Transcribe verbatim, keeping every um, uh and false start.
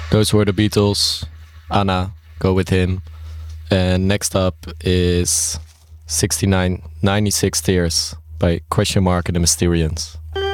Those were the Beatles. Anna, Go With Him. And next up is sixty-nine, ninety-six Tears by Question Mark and the Mysterians.